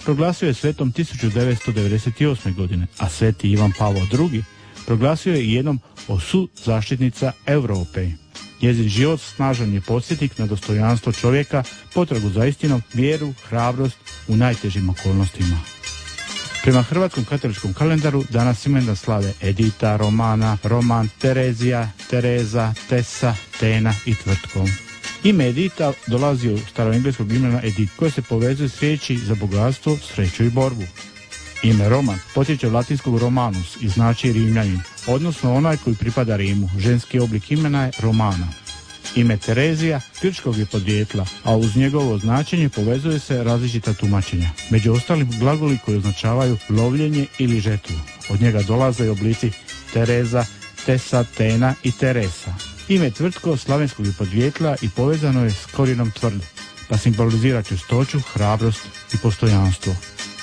proglasio je svetom 1998. godine, a sveti Ivan Pavao II. Proglasio je jednom od suzaštitnica Europe. Njezin život snažan je podsjetnik na dostojanstvo čovjeka, potragu za istinom, vjeru, hrabrost u najtežim okolnostima. Prema hrvatskom katoličkom kalendaru danas imena slave Edita, Romana, Roman, Terezija, Tereza, Tessa, Tena i Tvrtko. Ime Edita dolazi od staroengleskog imena Edith, koje se povezuje s riječi za bogatstvo, sreću i borbu. Ime Roman potječe od latinskog Romanus i znači Rimljanin, odnosno onaj koji pripada Rimu. Ženski oblik imena je Romana. Ime Terezija grčkog je podrijetla, a uz njegovo značenje povezuje se različita tumačenja. Među ostalim glagoli koji označavaju lovljenje ili žetvu. Od njega dolaze i oblici Tereza, Tessa, Tena i Teresa. Ime Tvrtko slavenskog je podrijetla i povezano je s korijenom tvrd, pa simbolizira čistoću, hrabrost i postojanstvo.